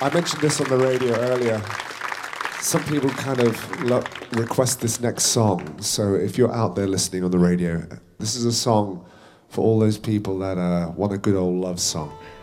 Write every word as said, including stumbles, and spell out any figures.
I mentioned this on the radio earlier. Some people kind of lo- request this next song. So if you're out there listening on the radio, this is a song for all those people that uh, want a good old love song.